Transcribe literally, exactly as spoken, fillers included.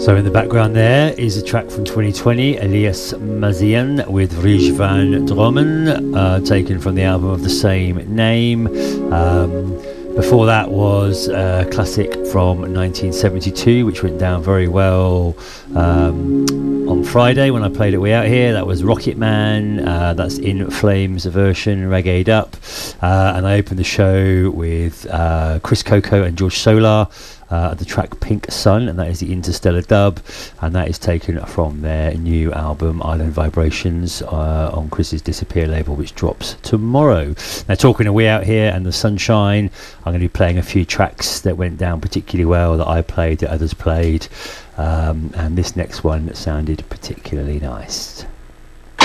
So in the background there is a track from twenty twenty, Elias Mazian with Rijh van Dromen, uh, taken from the album of the same name. Um, before that was a classic from nineteen seventy-two, which went down very well um, on Friday when I played it way out here. That was Rocket Man, uh, that's In Flames version, reggae'd up. Uh, and I opened the show with uh, Chris Coco and George Solar. Uh, the track Pink Sun, and that is the Interstellar dub, and that is taken from their new album Island Vibrations uh, on Chris's Disappear label, which drops tomorrow. Now, talking of We Out Here and the Sunshine, I'm going to be playing a few tracks that went down particularly well, that I played, that others played, um, and this next one sounded particularly nice.